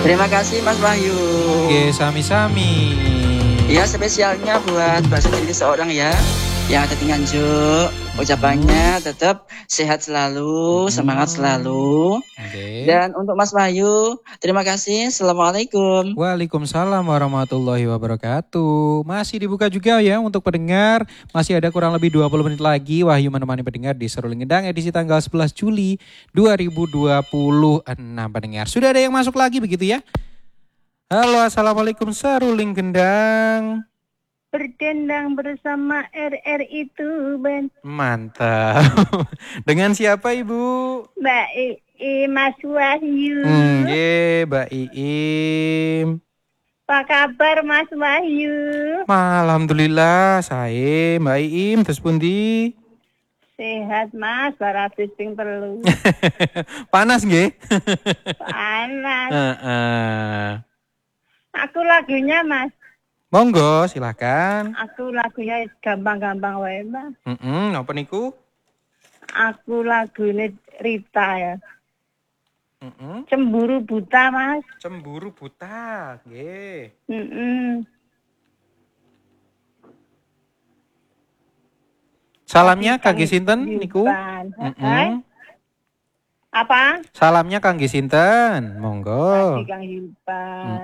Terima kasih Mas Wahyu. Oke, sami-sami. Ya, spesialnya buat Mbak Sendiri seorang ya, yang ada di Nganjuk. Ucapannya tetap sehat selalu, semangat selalu. Oke. Dan untuk Mas Wahyu, terima kasih. Assalamualaikum. Waalaikumsalam warahmatullahi wabarakatuh. Masih dibuka juga ya untuk pendengar. Masih ada kurang lebih 20 menit lagi Wahyu menemani pendengar di Seruling Gendang edisi tanggal 11 Juli 2026 pendengar. Sudah ada yang masuk lagi begitu ya? Halo, assalamualaikum Seruling Gendang. Berdendang bersama RRI Tuban. Mantap. Dengan siapa Ibu? Mbak Mas Wahyu. Mbak Iim. Apa kabar Mas Wahyu? Alhamdulillah, saya Mbak Iim terus pundi? Sehat Mas, barabis ping perlu. Panas nggih? Panas. Aku lagunya Mas. Monggo, silakan. Aku lagunya gampang-gampang wae, Mas. Apa niku? Aku lagunya Rita ya. Cemburu buta, Mas. Cemburu buta, nggih. Salamnya kangge sinten niku? Apa? Salamnya kangge sinten? Monggo. Kangge Kang Hilpan.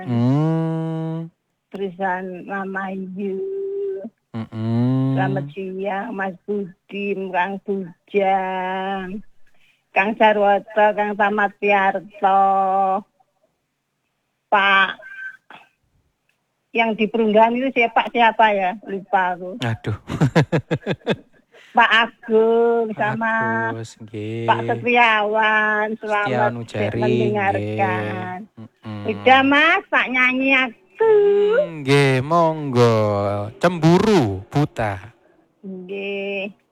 Terusan Mama Ibu. Selamat siang Mas Budi, Kang Bujang, Kang Sarwoto, Kang Tamat Tiarto, Pak yang di Perunggahan itu siapa ya? Lupa aku. Aduh. Pak Agung sama Agus, Pak Setiawan, selamat mendengarkan. Udah Mas, Pak nyanyi aku. Nggih, monggo. Cemburu buta. Nggih.